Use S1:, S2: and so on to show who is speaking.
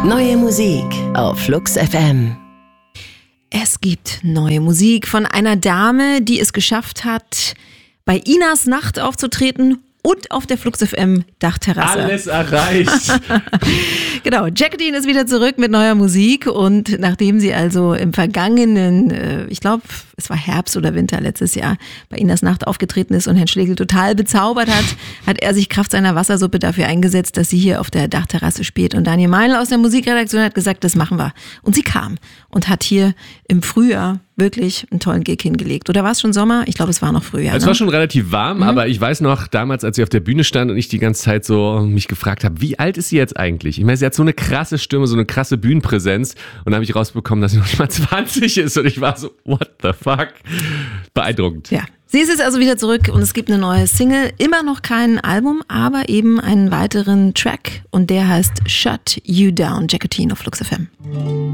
S1: Neue Musik auf Flux FM.
S2: Es gibt neue Musik von einer Dame, die es geschafft hat, bei Inas Nacht aufzutreten und auf der Flux FM Dachterrasse.
S3: Alles erreicht.
S2: Genau, Jacqueline ist wieder zurück mit neuer Musik und nachdem sie also im vergangenen, ich glaube, es war Herbst oder Winter letztes Jahr, bei Inas Nacht aufgetreten ist und Herrn Schlegel total bezaubert hat, hat er sich Kraft seiner Wassersuppe dafür eingesetzt, dass sie hier auf der Dachterrasse spielt. Und Daniel Meinl aus der Musikredaktion hat gesagt, das machen wir. Und sie kam und hat hier im Frühjahr wirklich einen tollen Gig hingelegt. Oder war es schon Sommer? Ich glaube, es war noch Frühjahr.
S3: Es war schon relativ warm, aber ich weiß noch, damals, als sie auf der Bühne stand und ich die ganze Zeit so mich gefragt habe, wie alt ist sie jetzt eigentlich? Ich meine, sie hat so eine krasse Stimme, so eine krasse Bühnenpräsenz und dann habe ich rausbekommen, dass sie noch nicht mal 20 ist und ich war so, what the fuck? Beeindruckend.
S2: Ja. Sie ist jetzt also wieder zurück und es gibt eine neue Single, immer noch kein Album, aber eben einen weiteren Track und der heißt Shut You Down, Jacqueline auf Flux FM.